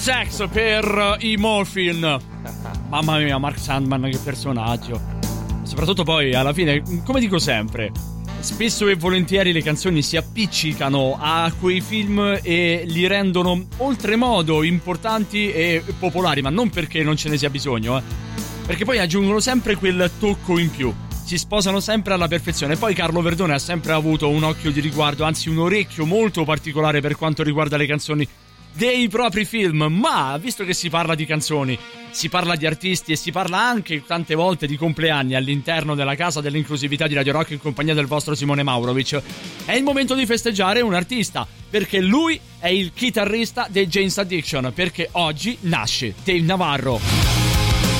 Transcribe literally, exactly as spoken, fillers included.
Sex per i Morphine. Mamma mia, Mark Sandman, che personaggio. Soprattutto poi alla fine, come dico sempre, spesso e volentieri le canzoni si appiccicano a quei film e li rendono oltremodo importanti e popolari, ma non perché non ce ne sia bisogno, eh. Perché poi aggiungono sempre quel tocco in più. Si sposano sempre alla perfezione. Poi Carlo Verdone ha sempre avuto un occhio di riguardo, anzi un orecchio molto particolare per quanto riguarda le canzoni dei propri film. Ma visto che si parla di canzoni, si parla di artisti e si parla anche tante volte di compleanni all'interno della casa dell'inclusività di Radio Rock in compagnia del vostro Simone Maurovic, è il momento di festeggiare un artista, perché lui è il chitarrista dei Jane's Addiction, perché oggi nasce Dave Navarro.